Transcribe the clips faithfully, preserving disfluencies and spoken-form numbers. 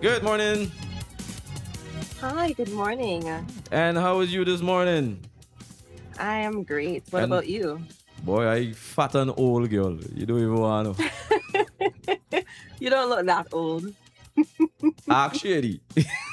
Good morning. Hi, good morning. And how was you this morning? I am great. What And about you? boy, I fat and old girl. You don't even want to. You don't look that old. Ask Shady.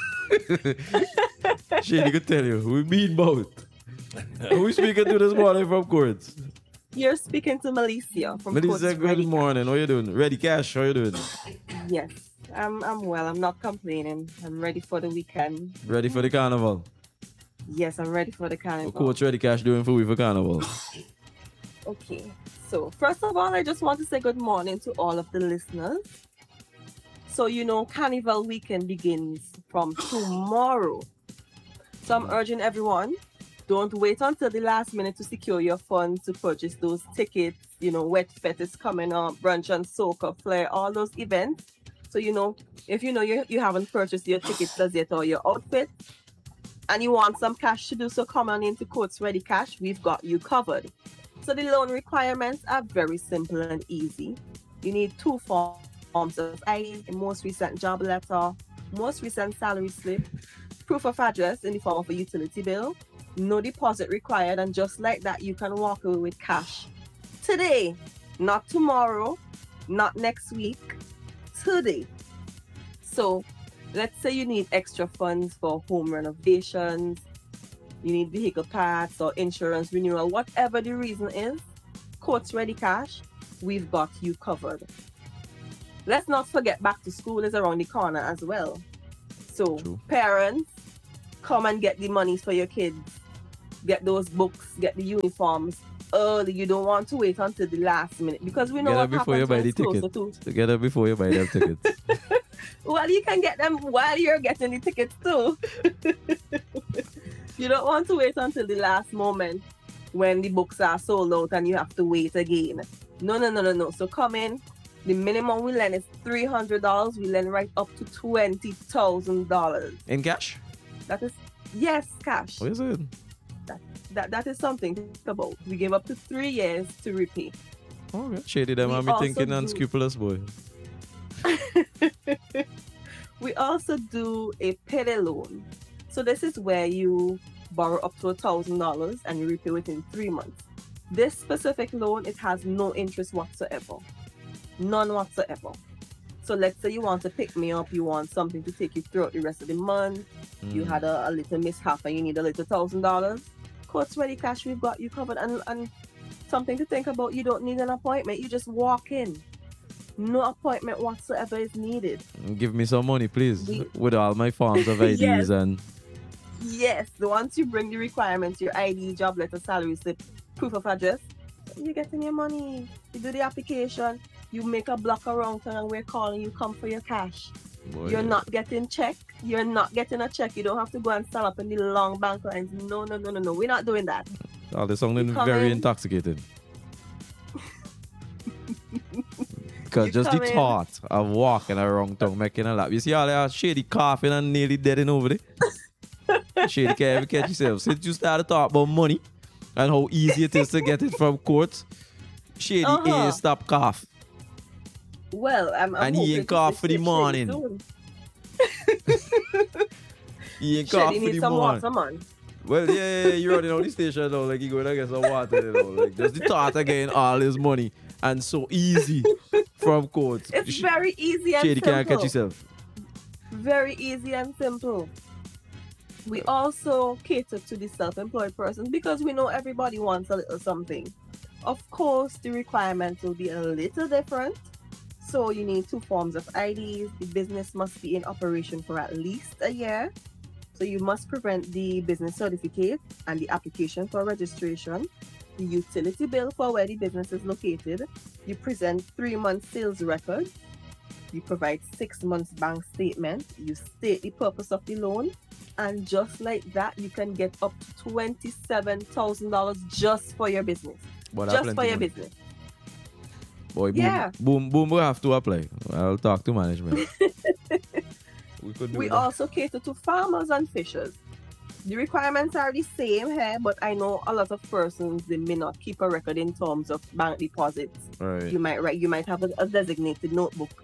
Shady could tell you. We mean both. Who we speaking to this morning from Courts? You're speaking to Melissa from Melissa, Courts good Ready morning. How you doing? Ready Cash, how you doing? Cash. Yes, I'm, I'm well. I'm not complaining. I'm ready for the weekend. Ready for the carnival? Yes, I'm ready for the What carnival. Coach Ready Cash doing for we for carnival? Okay, so first of all, I just want to say good morning to all of the listeners. So, you know, Carnival weekend begins from tomorrow. So I'm urging everyone, don't wait until the last minute to secure your funds to purchase those tickets. You know, Wet Fete is coming up, Brunch and Soca, Flair, all those events. So, you know, if you know you, you haven't purchased your tickets as yet or your outfit, and you want some cash to do so, come on into Courts Ready Cash. We've got you covered. So the loan requirements are very simple and easy. You need two forms of I D, a most recent job letter, most recent salary slip, proof of address in the form of a utility bill, no deposit required, and just like that, you can walk away with cash. Today, not tomorrow, not next week, today. So let's say you need extra funds for home renovations, you need vehicle parts or insurance renewal, whatever the reason is, Courts Ready Cash, we've got you covered. Let's not forget back to school is around the corner as well. So True. Parents, come and get the monies for your kids. Get those books, get the uniforms early. You don't want to wait until the last minute because we know Get what them before you happens buy when the it's closer ticket. to. Get them before you buy them tickets. Well, you can get them while you're getting the tickets too. You don't want to wait until the last moment when the books are sold out and you have to wait again. No, no, no, no, no. So come in. The minimum we lend is three hundred dollars. We lend right up to twenty thousand dollars. In cash? That is, yes, cash. What is it? That, that, that is something to think about. We give up to three years to repay. Oh, okay. Shady them. We I'm also thinking do- unscrupulous boy. We also do a payday loan. So this is where you borrow up to one thousand dollars and you repay within three months. This specific loan, it has no interest whatsoever. None whatsoever. So let's say you want to pick me up, you want something to take you throughout the rest of the month, you Mm. had a, a little mishap and you need a little thousand dollars. Courts Ready Cash, we've got you covered. And, and something to think about, you don't need an appointment, you just walk in. No appointment whatsoever is needed. Give me some money, please. We- With all my forms of I Ds Yes. and Yes, the once you bring the requirements, your I D, job letter, salary slip, proof of address, you're getting your money. You do the application, you make a block around town and we're calling you, come for your cash. boy, You're not getting check. You're not getting a check. You don't have to go and stand up in the long bank lines. No, no, no, no, no. We're not doing that. all this sounding You come very in. intoxicating. Because You just the come in. thought of walking around town making a lap. You see all that shady coughing and nearly dead in over there? Shady can't even catch yourself. Since you started talking about money and how easy it is to get it from courts, Shady Uh-huh. ain't stop cough. Well, I'm, I'm And he hoping ain't to cough see for the Shady morning. soon. He ain't cough Shady for needs the some morning. water, man. Well, yeah, yeah, yeah, you already know the station now. Like, you going to get some water, you know. Like, just the thought of getting all his money and so easy from courts. It's Sh- very easy and Shady simple. can't catch yourself. Very easy and simple. We also cater to the self-employed person because we know everybody wants a little something. Of course, the requirements will be a little different. So you need two forms of I Ds. The business must be in operation for at least a year. So you must present the business certificate and the application for registration, the utility bill for where the business is located. You present three months sales record. You provide six months bank statement. You state the purpose of the loan. And just like that, you can get up to twenty-seven thousand dollars just for your business. But that's Just plenty for your money. business. Boy, boom, Yeah. boom, boom, we have to apply. I'll talk to management. we could do We that. also cater to farmers and fishers. The requirements are the same here, but I know a lot of persons, they may not keep a record in terms of bank deposits. Right. You might write, you might have a, a designated notebook.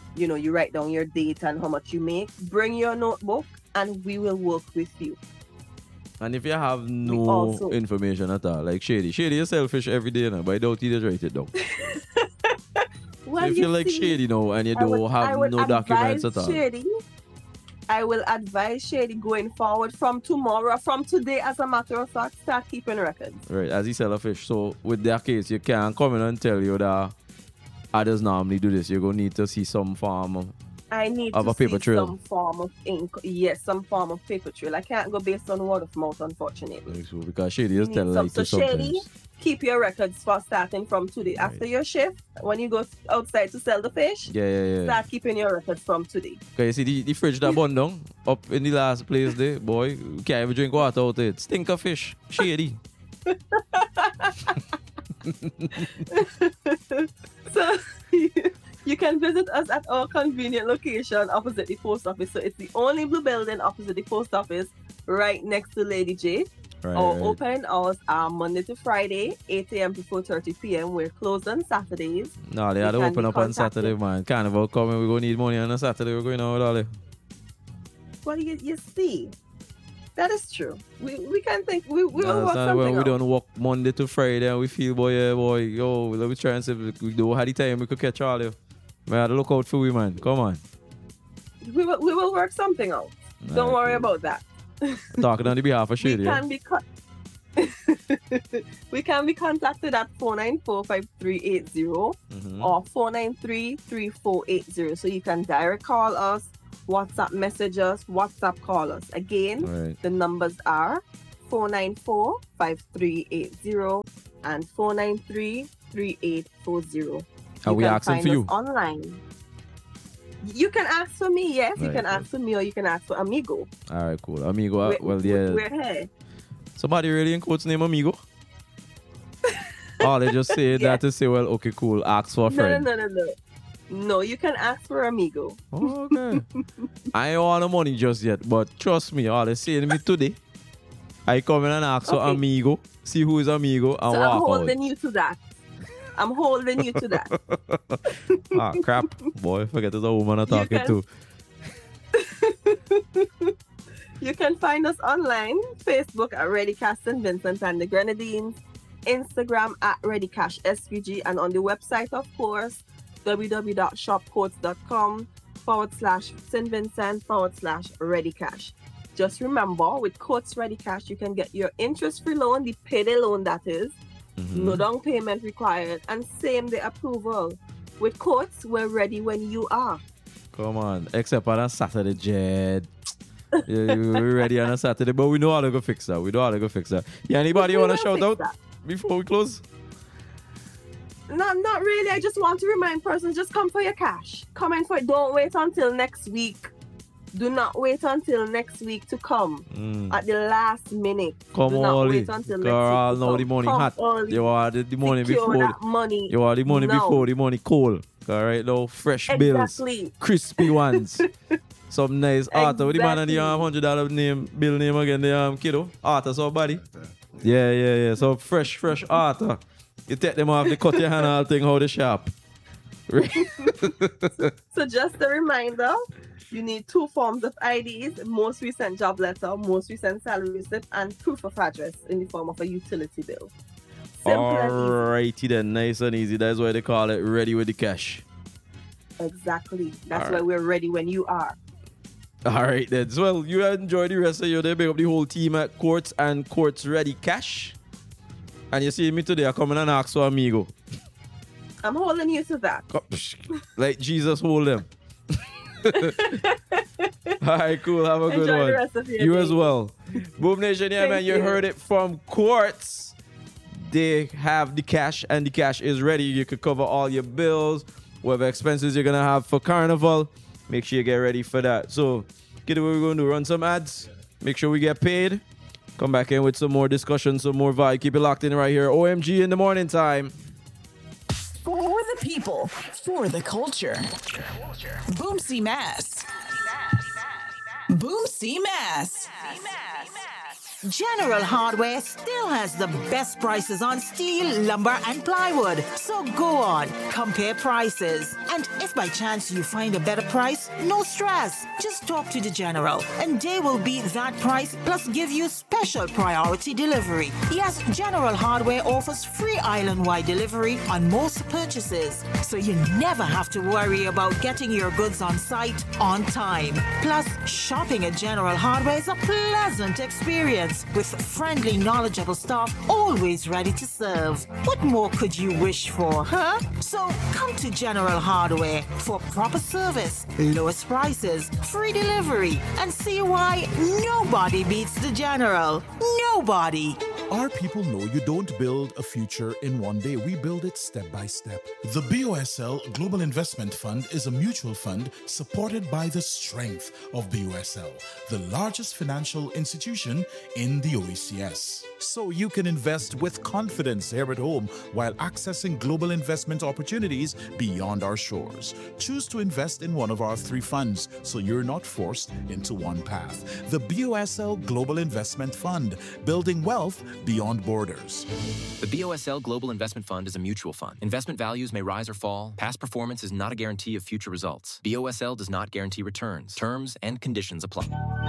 you know, you write down your date and how much you make. Bring your notebook and we will work with you. And if you have no also- information at all, like Shady, Shady is selfish every day now, but I doubt you just write it down. Well, So if you you're like see, Shady now and you I don't would- I have would no documents at advise all. Shady, I will advise Shady going forward from tomorrow, from today, as a matter of fact, start keeping records. Right, as he sell a fish. So with that case, you can't come in and tell you that others normally do this. You're going to need to see some form of... I need Of to a paper see trail. some form of ink. Yes, some form of paper trail. I can't go based on word of mouth, unfortunately. Like, so because Shady You is need telling some- like so to sometimes. Shady, keep your records for starting from today. Right. After your shift, when you go outside to sell the fish, Yeah, yeah, yeah. start keeping your records from today. Because you see the, the fridge that burned down up in the last place there, boy, you can't even drink water out of it. Stink of fish. Shady. So you can visit us at our convenient location opposite the post office. So it's the only blue building opposite the post office, right next to Lady J. Right, Our right. open hours are Monday to Friday, eight a.m. to four thirty p.m. We're closed on Saturdays. No, they You had to can open be up on contacted. Saturday, man. Carnival coming, we're going to need money on a Saturday. We're going out with all that. Well, you, you see, that is true. We we can think we, we will work Understand? something When we out. don't work Monday to Friday and we feel, boy, yeah, boy, yo, let me try and see if we do have the time we could catch all of you. We had to look out for we, man. Come on. We will, we will work something out. Don't Alright, worry cool. about that. Talking on the behalf of We Shady. yeah? can be co- we can be contacted at four nine four, five three eight zero Mhm. or four nine three, three four eight zero. So you can direct call us, WhatsApp message us, WhatsApp call us. Again, Right. the numbers are four nine four, five three eight zero and four nine three, three eight four zero. Are we can asking find for us you? online. You can ask for me, yes. You Right, can right. ask for me or you can ask for Amigo. All right, cool. Amigo, uh, We're- well, yeah. We're here. Somebody really in quotes name Amigo? Oh, they just say Yeah. that to say, well, okay, cool. Ask for a No, friend. no, no, no, no. No, you can ask for Amigo. Oh, okay. I ain't want no money just yet, but trust me, all they saying to me today, I come in and ask for Okay. Amigo, see who is Amigo, and So I'm walk holding you to that. I'm holding you to that. out. Ah, crap. Boy, forget there's a woman I'm talking can- to. You can find us online, Facebook at ReadyCash Saint Vincent and the Grenadines, Instagram at ReadyCash S V G, and on the website, of course, www.shopcoats.com forward slash Saint Vincent forward slash ReadyCash. Just remember, with Coats ReadyCash, you can get your interest-free loan, the payday loan that is, Mhm. no down payment required, and same-day approval. With Coats, we're ready when you are. Come on. Except on a Saturday, Jed. Yeah, we're ready on a Saturday, but we know how to go fix that. We know how to go fix that. Yeah, anybody We want to will shout fix out that. before we close? Not, not really. I just want to remind persons, just come for your cash. Come in for it. Don't wait until next week. Do not wait until next week to come Mm. at the last minute. Come Do not early. wait until next Girl, week to now the come. money Come hot. early. You are the, the money Secure before. that money. You are the money now. before the money cold. All right, now fresh bills, Exactly. crispy ones. Some nice Arthur. What the man on the um, Exactly. hundred dollar name bill name again? The um kiddo Arthur somebody. Yeah, yeah, yeah. So fresh, fresh Arthur. You take them off, they cut your hand all thing how they sharp. So just a reminder, you need two forms of I Ds, most recent job letter, most recent salary slip, and proof of address in the form of a utility bill. Simple and Alrighty then, nice and easy. That's why they call it ready with the cash. easy. Exactly. That's All why right. we're ready when you are. All right then. So, well, you enjoy the rest of your day. Big up the whole team at Courts and Courts Ready Cash. And you see me today, I come in and ask for Amigo. I'm holding you to that. Co- Like Jesus hold them. All right, cool. Have a good Enjoy one. the rest of your You day. as well. Boom Nation, yeah, Thank man. You, you. heard it from Quartz. They have the cash, and the cash is ready. You could cover all your bills, whatever expenses you're going to have for Carnival. Make sure you get ready for that. So, get what we're going to do. Run some ads. Make sure we get paid. Come back in with some more discussion, some more vibe. Keep it locked in right here. O M G in the morning time. For the people, for the culture. Boom C Mass. Boom C Mass. General Hardware still has the best prices on steel, lumber, and plywood. So go on, compare prices. And if by chance you find a better price, no stress. Just talk to the General, and they will beat that price plus give you special priority delivery. Yes, General Hardware offers free island-wide delivery on most purchases, so you never have to worry about getting your goods on site on time. Plus, shopping at General Hardware is a pleasant experience with friendly, knowledgeable staff always ready to serve. What more could you wish for, huh? So come to General Hardware for proper service, lowest prices, free delivery, and see why nobody beats the General. Nobody. Our people know you don't build a future in one day. We build it step by step. The B O S L Global Investment Fund is a mutual fund supported by the strength of B O S L, the largest financial institution in the O E C S. So you can invest with confidence here at home while accessing global investment opportunities beyond our shores. Choose to invest in one of our three funds so you're not forced into one path. The B O S L Global Investment Fund, building wealth beyond borders. The B O S L Global Investment Fund is a mutual fund. Investment values may rise or fall. Past performance is not a guarantee of future results. B O S L does not guarantee returns. Terms and conditions apply.